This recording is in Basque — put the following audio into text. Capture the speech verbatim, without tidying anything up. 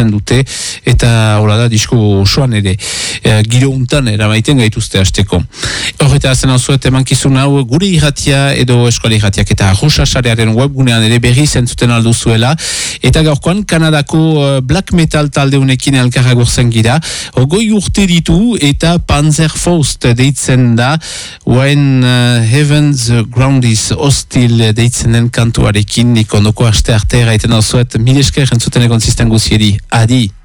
osatzen dute, eta hola da, disko osoan ere, e, giro untan eramaiten gaituzte hasteko. Horreta zen hauzuet emankizun hau gure irratia edo eskola irratiak eta arrosasarearen webgunean ere berri zentzuten alduzuela, eta gaurkoan Kanadako black metal taldeunekin elkarragurtzen gira, ogoi urte ditu eta Panzerfaust deitzen da, When uh, Heaven's Ground is Hostile deitzen den kantuarekin, ikondoko aste arte eraiten hauzuet, mil esker entzuten egon zisten guzieri, adi!